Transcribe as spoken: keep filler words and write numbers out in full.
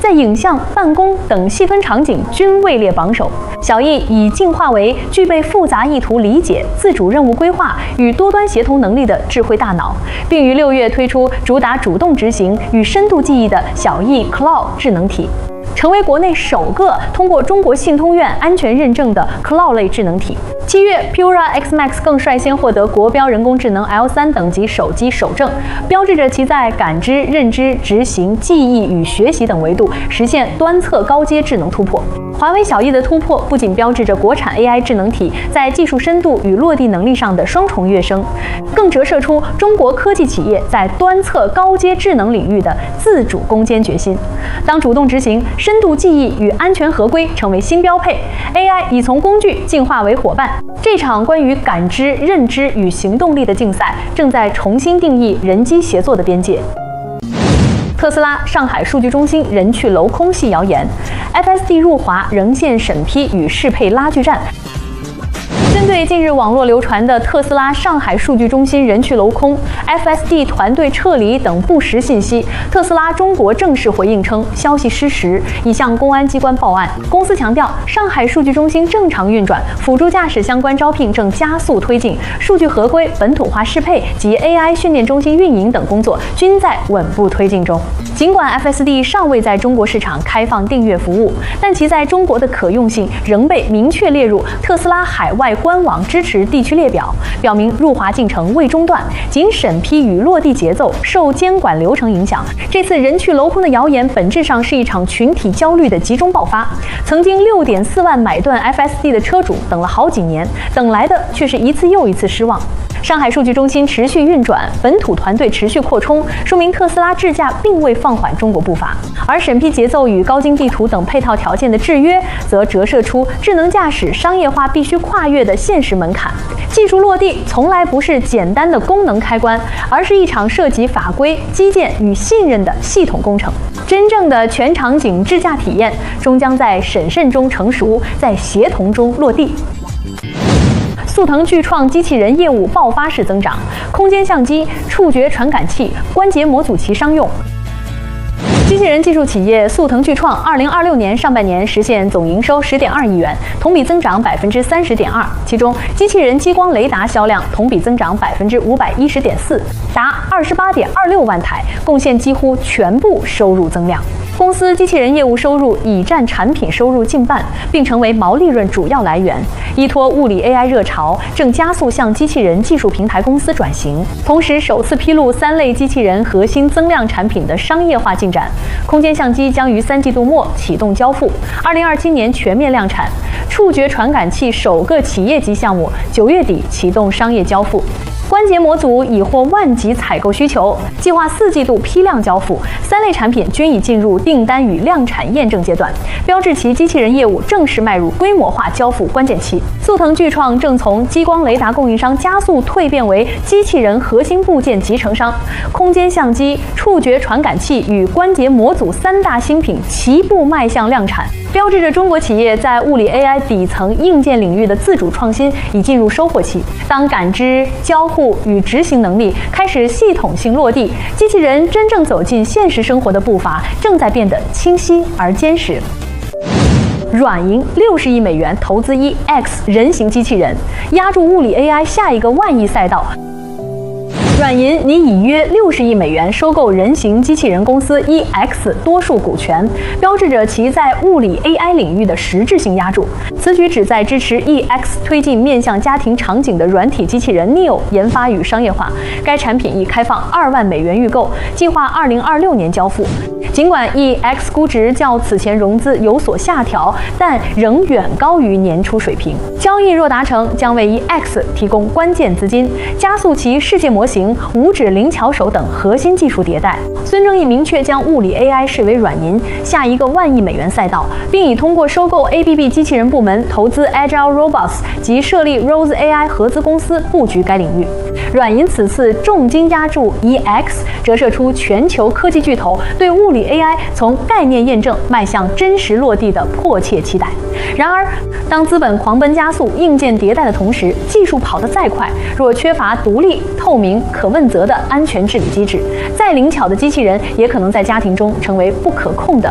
在影像、办公等细分场景均位列榜首。小艺已进化为具备复杂意图理解、自主任务规划与多端协同能力的智慧大脑，并于六月推出主打主动执行与深度记忆的小艺 Cloud 智能体，成为国内首个通过中国信通院安全认证的 Cloud 类智能体。七月 Pura X Max 更率先获得国标人工智能 L 三 等级手机首证，标志着其在感知、认知、执行、记忆与学习等维度实现端侧高阶智能突破。华为小艺的突破不仅标志着国产 A I 智能体在技术深度与落地能力上的双重跃升，更折射出中国科技企业在端侧高阶智能领域的自主攻坚决心。当主动执行、深度记忆与安全合规成为新标配， A I 已从工具进化为伙伴。这场关于感知、认知与行动力的竞赛正在重新定义人机协作的边界。特斯拉上海数据中心人去楼空系谣言 ，F S D 入华仍现审批与适配拉锯战。针对近日网络流传的特斯拉上海数据中心人去楼空、F S D 团队撤离等不实信息，特斯拉中国正式回应称消息失实，已向公安机关报案。公司强调，上海数据中心正常运转，辅助驾驶相关招聘正加速推进，数据合规、本土化适配及 A I 训练中心运营等工作均在稳步推进中。尽管 F S D 尚未在中国市场开放订阅服务，但其在中国的可用性仍被明确列入特斯拉海外官网支持地区列表，表明入华进程未中断，仅审批与落地节奏受监管流程影响。这次人去楼空的谣言本质上是一场群体焦虑的集中爆发。曾经 六点四万买断 F S D 的车主等了好几年，等来的却是一次又一次失望。上海数据中心持续运转，本土团队持续扩充，说明特斯拉智驾并未放缓中国步伐。而审批节奏与高精地图等配套条件的制约，则折射出智能驾驶商业化必须跨越的现实门槛。技术落地从来不是简单的功能开关，而是一场涉及法规、基建与信任的系统工程。真正的全场景智驾体验，终将在审慎中成熟，在协同中落地。速腾巨创机器人业务爆发式增长，空间相机、触觉传感器、关节模组齐商用。机器人技术企业速腾巨创二零二六年上半年实现总营收十点二亿元，同比增长百分之三十点二，其中机器人激光雷达销量同比增长百分之五百一十点四，达二十八点二六万台，贡献几乎全部收入增量。公司机器人业务收入已占产品收入近半，并成为毛利润主要来源。依托物理 A I 热潮，正加速向机器人技术平台公司转型，同时首次披露三类机器人核心增量产品的商业化进展。空间相机将于三季度末启动交付，二零二七年全面量产。触觉传感器首个企业级项目九月底启动商业交付。关节模组已获万级采购需求，计划四季度批量交付，三类产品均已进入订单与量产验证阶段，标志其机器人业务正式迈入规模化交付关键期。速腾巨创正从激光雷达供应商加速蜕变为机器人核心部件集成商，空间相机、触觉传感器与关节模组三大新品齐步迈向量产，标志着中国企业在物理 A I 底层硬件领域的自主创新已进入收获期。当感知、交互与执行能力开始系统性落地，机器人真正走进现实生活的步伐正在变得清晰而坚实。软银六十亿美元投资 E X 人形机器人，压住物理 A I 下一个万亿赛道。软银拟以约六十亿美元收购人形机器人公司 E X 多数股权，标志着其在物理 A I 领域的实质性压注。此举旨在支持 E X 推进面向家庭场景的软体机器人 Neo 研发与商业化。该产品已开放二万美元预购，计划二零二六年交付。尽管 E X 估值较此前融资有所下调，但仍远高于年初水平。交易若达成，将为 E X 提供关键资金，加速其世界模型、五指灵巧手等核心技术迭代。孙正义明确将物理 A I 视为软银下一个万亿美元赛道，并已通过收购 A B B 机器人部门、投资 Agile Robots 及设立 Rose A I 合资公司布局该领域。软银此次重金压注 E X， 折射出全球科技巨头对物理 A I 从概念验证迈向真实落地的迫切期待。然而，当资本狂奔加速、硬件迭代的同时，技术跑得再快，若缺乏独立、透明、可问责的安全治理机制，再灵巧的机器人也可能在家庭中成为不可控的